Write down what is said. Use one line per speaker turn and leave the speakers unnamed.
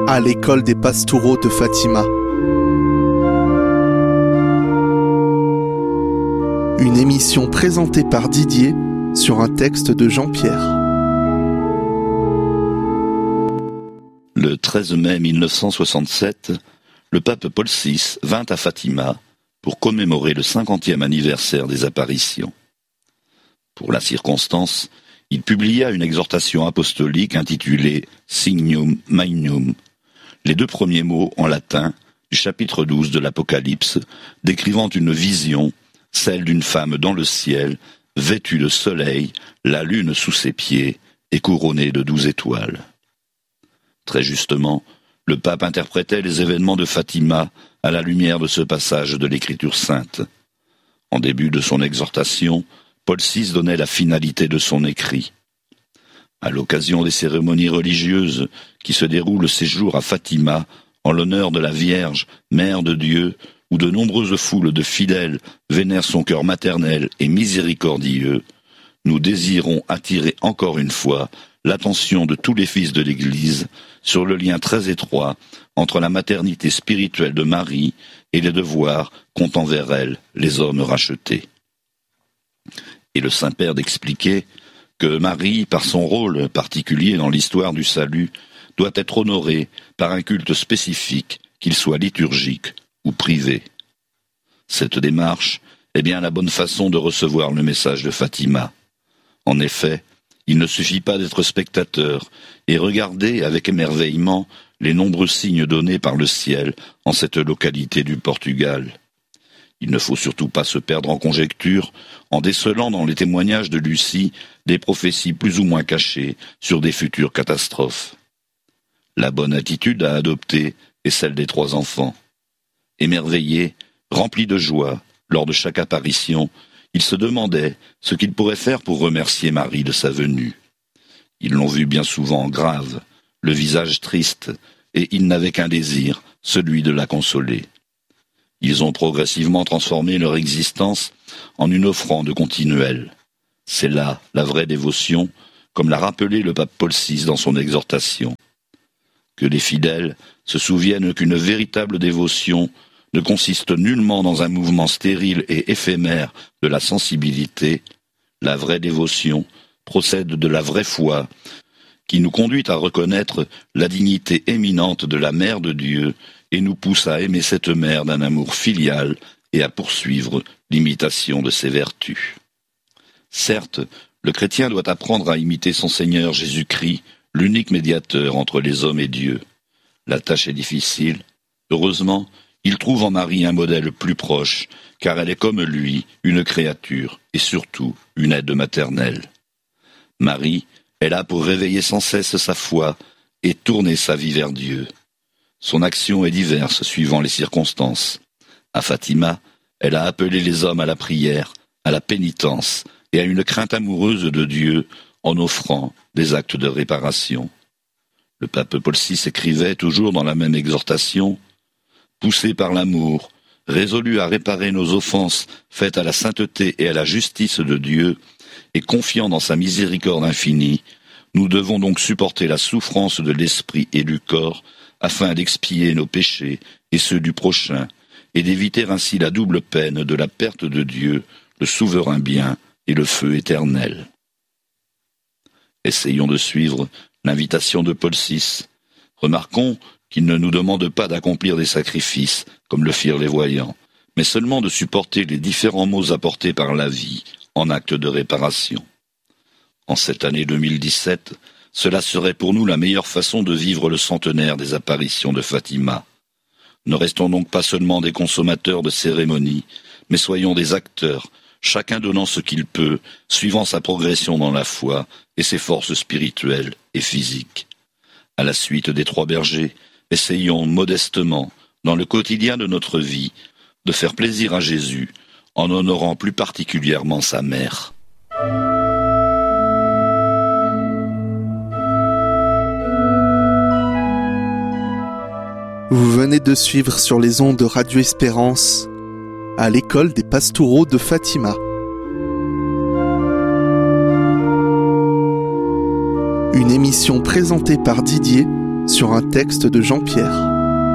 à l'école des Pastoureaux de Fatima. Une émission présentée par Didier sur un texte de Jean-Pierre.
Le 13 mai 1967, le pape Paul VI vint à Fatima pour commémorer le 50e anniversaire des apparitions. Pour la circonstance, il publia une exhortation apostolique intitulée Signum Magnum, les deux premiers mots en latin du chapitre 12 de l'Apocalypse, décrivant une vision, celle d'une femme dans le ciel, vêtue de soleil, la lune sous ses pieds et couronnée de 12 étoiles. Très justement, le pape interprétait les événements de Fatima à la lumière de ce passage de l'Écriture sainte. En début de son exhortation, Paul VI donnait la finalité de son écrit. À l'occasion des cérémonies religieuses qui se déroulent ces jours à Fatima, en l'honneur de la Vierge, Mère de Dieu, où de nombreuses foules de fidèles vénèrent son cœur maternel et miséricordieux, nous désirons attirer encore une fois l'attention de tous les fils de l'Église sur le lien très étroit entre la maternité spirituelle de Marie et les devoirs qu'ont envers elle les hommes rachetés. Et le Saint-Père d'expliquer que Marie, par son rôle particulier dans l'histoire du salut, doit être honorée par un culte spécifique, qu'il soit liturgique ou privé. Cette démarche est bien la bonne façon de recevoir le message de Fatima. En effet, il ne suffit pas d'être spectateur et regarder avec émerveillement les nombreux signes donnés par le ciel en cette localité du Portugal. Il ne faut surtout pas se perdre en conjectures en décelant dans les témoignages de Lucie des prophéties plus ou moins cachées sur des futures catastrophes. La bonne attitude à adopter est celle des 3 enfants. Émerveillés, remplis de joie, lors de chaque apparition, ils se demandaient ce qu'ils pourraient faire pour remercier Marie de sa venue. Ils l'ont vue bien souvent grave, le visage triste, et ils n'avaient qu'un désir, celui de la consoler. Ils ont progressivement transformé leur existence en une offrande continuelle. C'est là la vraie dévotion, comme l'a rappelé le pape Paul VI dans son exhortation. Que les fidèles se souviennent qu'une véritable dévotion ne consiste nullement dans un mouvement stérile et éphémère de la sensibilité. La vraie dévotion procède de la vraie foi, qui nous conduit à reconnaître la dignité éminente de la Mère de Dieu et nous pousse à aimer cette mère d'un amour filial et à poursuivre l'imitation de ses vertus. Certes, le chrétien doit apprendre à imiter son Seigneur Jésus-Christ, l'unique médiateur entre les hommes et Dieu. La tâche est difficile. Heureusement, il trouve en Marie un modèle plus proche, car elle est comme lui, une créature, et surtout une aide maternelle. Marie est là pour réveiller sans cesse sa foi et tourner sa vie vers Dieu. Son action est diverse suivant les circonstances. À Fatima, elle a appelé les hommes à la prière, à la pénitence et à une crainte amoureuse de Dieu en offrant des actes de réparation. Le pape Paul VI écrivait toujours dans la même exhortation « Poussés par l'amour, résolus à réparer nos offenses faites à la sainteté et à la justice de Dieu, et confiant dans sa miséricorde infinie, nous devons donc supporter la souffrance de l'esprit et du corps afin d'expier nos péchés et ceux du prochain, et d'éviter ainsi la double peine de la perte de Dieu, le souverain bien et le feu éternel. » Essayons de suivre l'invitation de Paul VI. Remarquons qu'il ne nous demande pas d'accomplir des sacrifices, comme le firent les voyants, mais seulement de supporter les différents maux apportés par la vie en acte de réparation. En cette année 2017, cela serait pour nous la meilleure façon de vivre le centenaire des apparitions de Fatima. Ne restons donc pas seulement des consommateurs de cérémonies, mais soyons des acteurs, chacun donnant ce qu'il peut, suivant sa progression dans la foi et ses forces spirituelles et physiques. À la suite des 3 bergers, essayons modestement, dans le quotidien de notre vie, de faire plaisir à Jésus, en honorant plus particulièrement sa mère.
Vous venez de suivre sur les ondes de Radio Espérance, à l'école des Pastoureaux de Fatima. Une émission présentée par Didier sur un texte de Jean-Pierre.